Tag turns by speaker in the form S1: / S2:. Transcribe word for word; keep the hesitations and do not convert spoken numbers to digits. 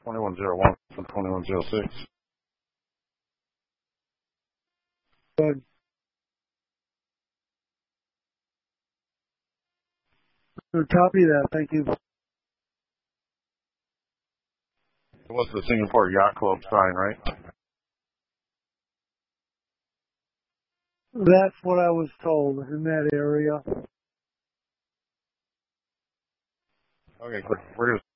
S1: twenty-one oh one from twenty-one oh six.
S2: Good. Good copy of that. Thank you.
S1: It was the Singapore Yacht Club sign, right?
S2: That's what I was told in that area.
S1: Okay, good. We're